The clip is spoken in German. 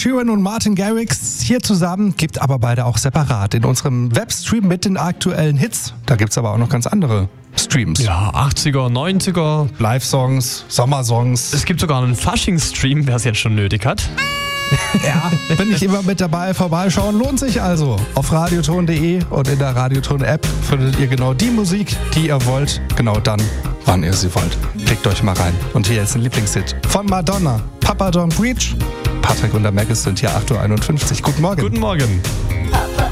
Sheeran und Martin Garrix hier zusammen, gibt aber beide auch separat in unserem Webstream mit den aktuellen Hits. Da gibt's aber auch noch ganz andere Streams. Ja, 80er, 90er. Live-Songs, Sommersongs. Es gibt sogar einen Fasching-Stream, wer es jetzt schon nötig hat. Ja, bin ich immer mit dabei. Vorbeischauen lohnt sich also. Auf radioton.de und in der Radioton-App findet ihr genau die Musik, die ihr wollt. Genau dann, wann ihr sie wollt. Klickt euch mal rein. Und hier ist ein Lieblingshit von Madonna. Papa Don't Preach. Patrick und der Maggis sind hier 8.51 Uhr. Guten Morgen. Guten Morgen.